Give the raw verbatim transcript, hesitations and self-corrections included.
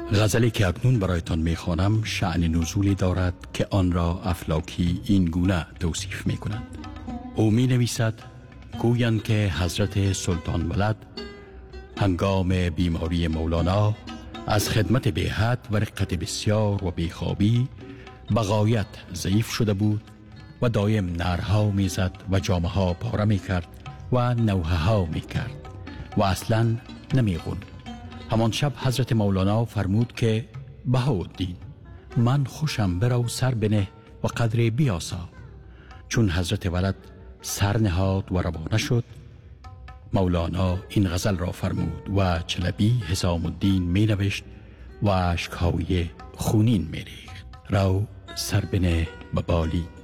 غزلی که اکنون برایتان میخوانم شأن نزولی دارد که آن را افلاکی این گونه توصیف می کند. او می نویسد: گویند که حضرت سلطان ولد هنگام بیماری مولانا از خدمت بیحد و رقت بسیار و بیخوابی بغایت ضعیف شده بود و دایم نرها می زد و جامه ها پاره می کرد و نوحه ها می کرد و اصلا نمی غن. همان شب حضرت مولانا فرمود که بهاءالدین، من خوشم، برو سر بنه و قدر بیاسا. چون حضرت ولد سر نهاد و روانه شد، مولانا این غزل را فرمود و چلبی حسام الدین می نوشت و اشکهای خونین می ریخت: رو سر بنه به بالی.